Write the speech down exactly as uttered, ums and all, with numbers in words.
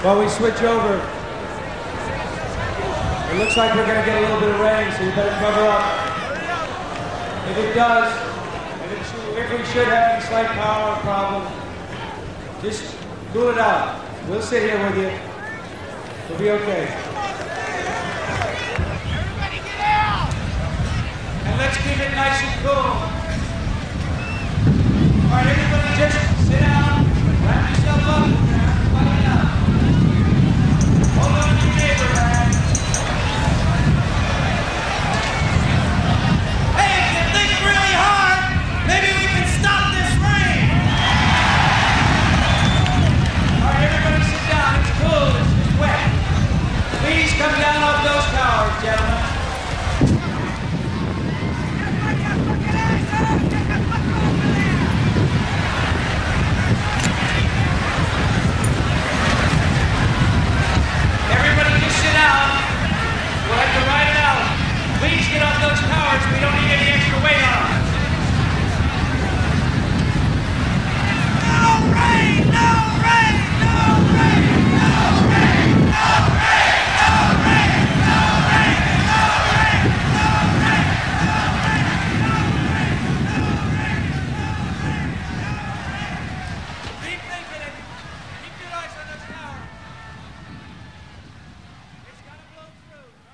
While we switch over, it looks like we're going to get a little bit of rain, so you better cover up. If it does, if, it should, if we should have any slight power problem, just cool it out. We'll sit here with you. We'll be okay. Everybody get out! And let's keep it nice and cool.